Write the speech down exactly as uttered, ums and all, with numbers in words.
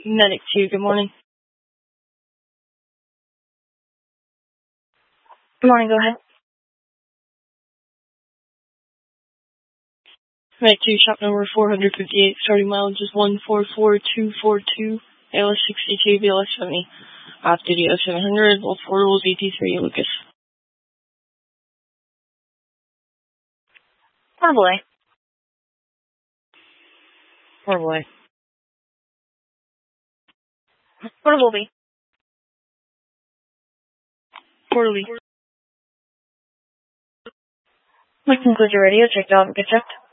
Medic two, good morning. Good morning, go ahead. Medic two, shop number four hundred fifty-eight, starting mileage is one four four two four two, A L S sixty-two, B L S seventy, off-duty oh seven hundred, both portables, E T three, Lucas. Portable A. Portable A. Portable B. Portable B. We conclude your radio check, y'all have a good shift.